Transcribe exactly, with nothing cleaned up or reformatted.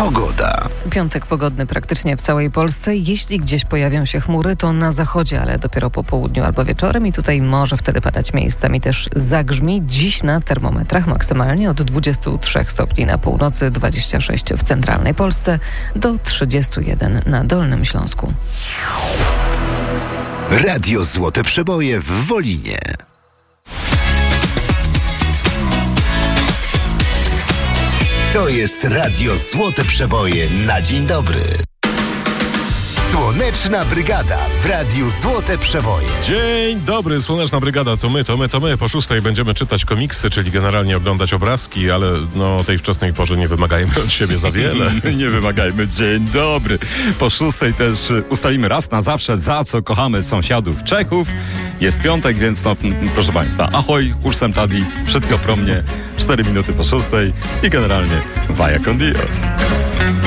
Pogoda. Piątek pogodny praktycznie w całej Polsce. Jeśli gdzieś pojawią się chmury, to na zachodzie, ale dopiero po południu albo wieczorem i tutaj może wtedy padać miejscami też zagrzmi. Dziś na termometrach maksymalnie od dwudziestu trzech stopni na północy, dwudziestu sześciu w centralnej Polsce do trzydziestu jeden na Dolnym Śląsku. Radio Złote Przeboje w Wolinie. To jest Radio Złote Przeboje na dzień dobry. Słoneczna Brygada w Radiu Złote Przeboje. Dzień dobry, Słoneczna Brygada, to my, to my, to my. Po szóstej będziemy czytać komiksy, czyli generalnie oglądać obrazki, ale no o tej wczesnej porze nie wymagajmy od siebie za wiele. Nie wymagajmy. Dzień dobry. Po szóstej też ustalimy raz na zawsze, za co kochamy sąsiadów Czechów. Jest piątek, więc no, proszę Państwa, ahoj, ursem tadi, wszystko pro mnie, cztery minuty po szóstej i generalnie vaya con Dios.